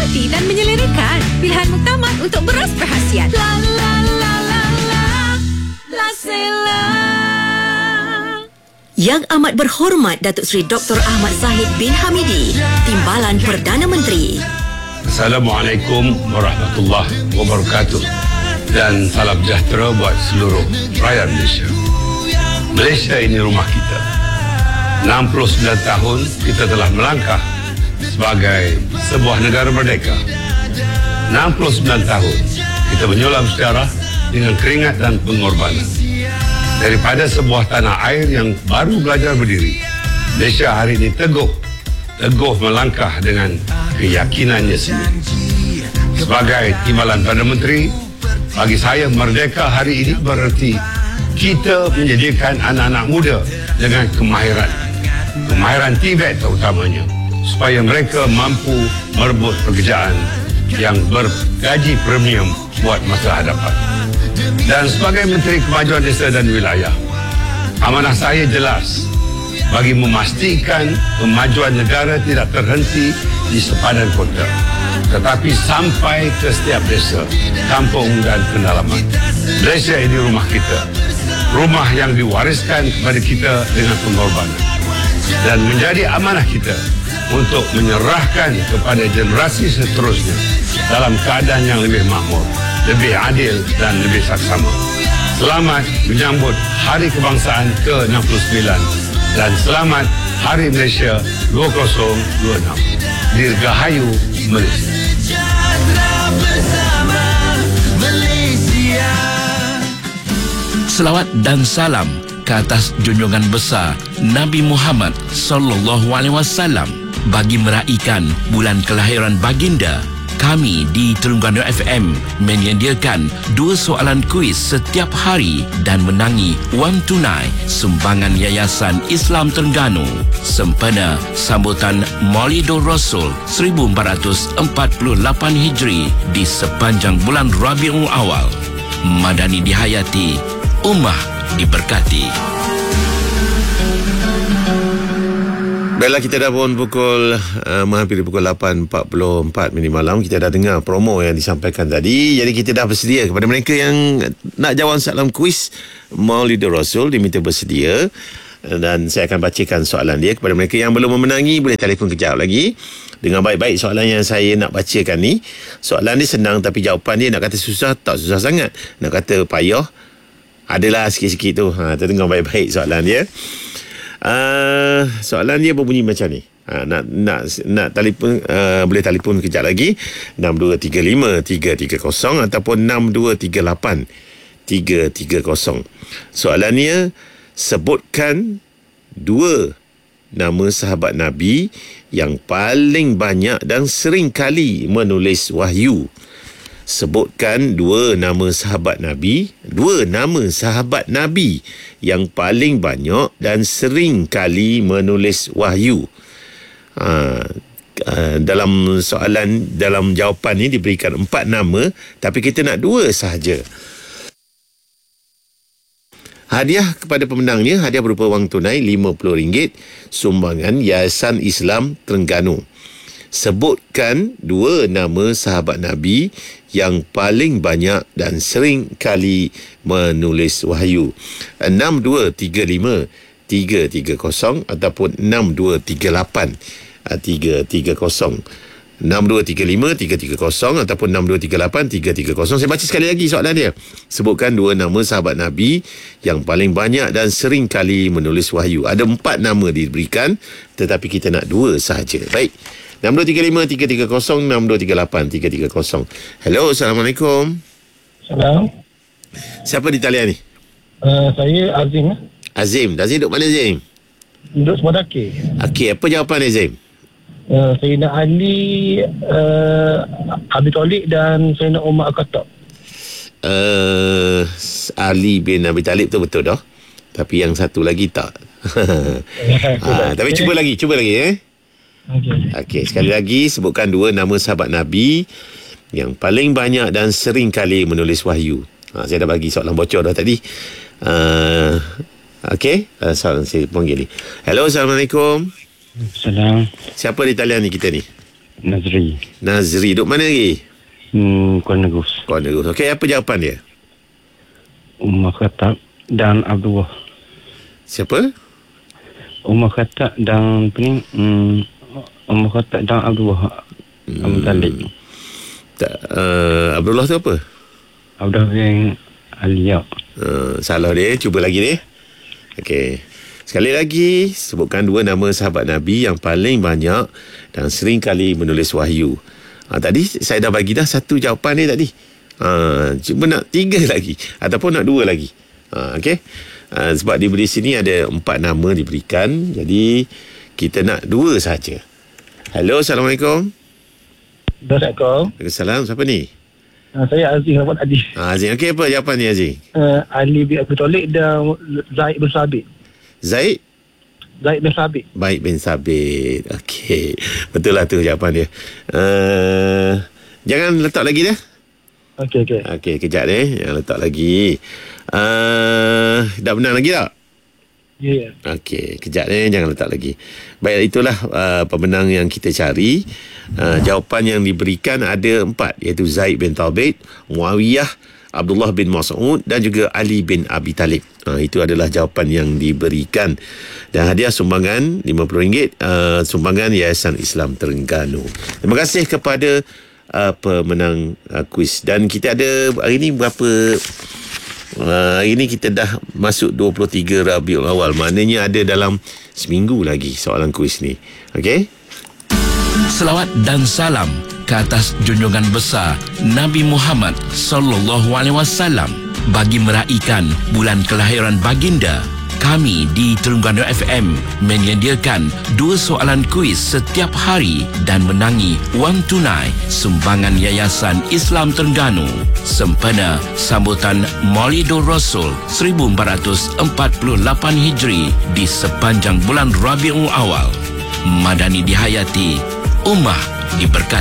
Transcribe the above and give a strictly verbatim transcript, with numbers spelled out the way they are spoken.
berhati dan menyelerakan. Pilihan muktamad untuk beras perhasian. La la la la la La Sela. Yang amat berhormat Datuk Seri Doktor Ahmad Zahid bin Hamidi, Timbalan Perdana Menteri. Assalamualaikum warahmatullahi wabarakatuh dan salam sejahtera buat seluruh rakyat Malaysia. Malaysia ini rumah kita. enam puluh sembilan tahun kita telah melangkah sebagai sebuah negara merdeka. enam puluh sembilan tahun kita menyulam sejarah dengan keringat dan pengorbanan. Daripada sebuah tanah air yang baru belajar berdiri, Malaysia hari ini teguh, teguh melangkah dengan keyakinannya sendiri. Sebagai Timbalan Perdana Menteri, bagi saya merdeka hari ini berarti kita menjadikan anak-anak muda dengan kemahiran, kemahiran Tibet terutamanya, supaya mereka mampu merebut pekerjaan yang bergaji premium buat masa hadapan. Dan sebagai Menteri Kemajuan Desa dan Wilayah, amanah saya jelas bagi memastikan kemajuan negara tidak terhenti di sepadan kota, tetapi sampai ke setiap desa, kampung dan pedalaman. Malaysia ini rumah kita, rumah yang diwariskan kepada kita dengan pengorbanan, dan menjadi amanah kita untuk menyerahkan kepada generasi seterusnya dalam keadaan yang lebih makmur, lebih adil dan lebih saksama. Selamat menyambut Hari Kebangsaan ke enam puluh sembilan dan selamat Hari Malaysia dua ribu dua puluh enam. Dirgahayu Malaysia. Selawat dan salam ke atas junjungan besar Nabi Muhammad sallallahu alaihi wasallam bagi meraihkan bulan kelahiran baginda. Kami di Terengganu F M menyediakan dua soalan kuis setiap hari dan menangi wang tunai sumbangan Yayasan Islam Terengganu sempena sambutan Maulidur Rasul seribu empat ratus empat puluh lapan Hijri di sepanjang bulan Rabiul Awal. Madani dihayati, ummah diberkati. Baiklah, kita dah pun pukul uh, menghampiri pukul lapan empat puluh empat minit malam. Kita dah dengar promo yang disampaikan tadi. Jadi kita dah bersedia kepada mereka yang nak jawab soalan kuis Maulidur Rasul, diminta bersedia. Dan saya akan bacakan soalan dia kepada mereka yang belum memenangi. Boleh telefon kejap lagi. Dengar baik-baik soalan yang saya nak bacakan ni. Soalan dia senang, tapi jawapan dia nak kata susah, tak susah sangat. Nak kata payah, adalah sikit-sikit tu. Ha, dengar baik-baik soalan dia. Uh, soalan dia berbunyi macam ni. Uh, nak nak nak telefon, uh, boleh telefon kejap lagi enam dua tiga lima tiga tiga kosong ataupun enam dua tiga lapan tiga tiga kosong. Soalannya, sebutkan dua nama sahabat Nabi yang paling banyak dan sering kali menulis wahyu. Sebutkan dua nama sahabat Nabi, dua nama sahabat Nabi yang paling banyak dan sering kali menulis wahyu. Ha, uh, dalam soalan, dalam jawapan ni diberikan empat nama, tapi kita nak dua sahaja. Hadiah kepada pemenangnya, hadiah berupa wang tunai lima puluh ringgit sumbangan Yayasan Islam Terengganu. Sebutkan dua nama sahabat Nabi yang paling banyak dan sering kali menulis wahyu. enam dua tiga lima tiga tiga kosong ataupun enam dua tiga lapan tiga tiga kosong. enam dua tiga lima tiga tiga kosong ataupun enam dua tiga lapan tiga tiga kosong. Saya baca sekali lagi soalan dia. Sebutkan dua nama sahabat Nabi yang paling banyak dan sering kali menulis wahyu. Ada empat nama diberikan, tetapi kita nak dua sahaja. Baik, enam dua tiga lima tiga tiga kosong, enam dua tiga lapan tiga tiga kosong. Hello, Assalamualaikum. Salam. Siapa di talian ni? Uh, saya Azim. Azim. Azim duduk mana, Azim? Duduk Semedaki. Okey, apa jawapan Azim? Uh, Sayyidina Ali, uh, Abi Talib dan Sayyidina Umar Al-Khattab. Uh, Ali bin Abi Talib tu betul dah. Tapi yang satu lagi tak. ha, tapi cuba lagi, cuba lagi eh. Okey. Okey, sekali lagi sebutkan dua nama sahabat Nabi yang paling banyak dan sering kali menulis wahyu. Ha, saya dah bagi soalan bocor dah tadi. Uh, Okey, uh, soalan saya panggil ni. Hello, Assalamualaikum. Salam. Siapa di talian ni kita ni? Nazri. Nazri. Duk mana lagi? Hmm, Kuala Negus. Kuala Negus. Okey, apa jawapan dia? Umar Khattab dan Abdullah. Siapa? Umar Khattab dan apa ni? Hmm, Umar Khattab dan Abdullah. Hmm. Abu Talib. Tak, uh, Abdullah tu apa? Abdullah bin Aliyah. Uh, salah dia. Cuba lagi dia. Okey. Sekali lagi, sebutkan dua nama sahabat Nabi yang paling banyak dan sering kali menulis wahyu. Ha, tadi saya dah bagi dah satu jawapan dia tadi. Ha, cuba nak tiga lagi. Ataupun nak dua lagi. Ha, Okey. Ha, sebab diberi sini ada empat nama diberikan. Jadi, kita nak dua saja. Hello, Assalamualaikum. Assalamualaikum. Waalaikumsalam. Siapa ni? Uh, saya Aziz Rahmat Adi. Ha, Aziz. Okey, apa jawapan ni, Aziz? Uh, Ali bin Abi Talib dan Zaid bin Sabit. Zaid? Zaid bin Sabit. Baik bin Sabit. Okey. Betul lah tu jawapan dia. Uh, jangan letak lagi dah. Okey, okey. Okey, kejap ni. Jangan letak lagi. Uh, dah benar lagi tak? Ya, yeah. Okey, kejap ni. Jangan letak lagi. Baik, itulah uh, pemenang yang kita cari. Uh, jawapan yang diberikan ada empat. Iaitu Zaid bin Thabit, Muawiyah, Abdullah bin Mas'ud dan juga Ali bin Abi Talib. Ha, itu adalah jawapan yang diberikan. Dan hadiah sumbangan lima puluh ringgit uh, sumbangan Yayasan Islam Terengganu. Terima kasih kepada uh, pemenang uh, kuis. Dan kita ada hari ni berapa uh, hari ni kita dah masuk dua puluh tiga Rabiul Awal. Maknanya ada dalam seminggu lagi soalan kuis ni. Okey? Selawat dan salam ke atas junjungan besar Nabi Muhammad sallallahu alaihi wasallam bagi meraihkan bulan kelahiran baginda. Kami di Terengganu F M menyediakan dua soalan kuis setiap hari dan menangi wang tunai sumbangan Yayasan Islam Terengganu sempena sambutan Maulidur Rasul seribu empat ratus empat puluh lapan Hijri di sepanjang bulan Rabiul Awal. Madani dihayati, ummah diberkati.